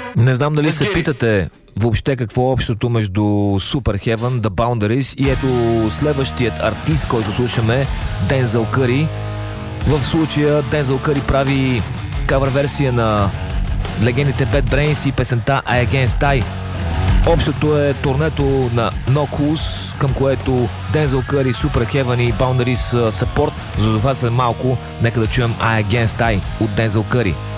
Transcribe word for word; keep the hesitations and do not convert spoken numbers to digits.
Не знам дали се питате въобще какво е общото между Superheaven, The Boundaries и ето следващият артист, който слушаме, Дензел Къри. В случая Дензел Къри прави кавър версия на легендите Bad Brains и песента I Against I. Общото е турнето на No Cool's, към което Дензел Къри, Superheaven и Boundaries са порт. За това след малко нека да чуем I Against I от Дензел Къри.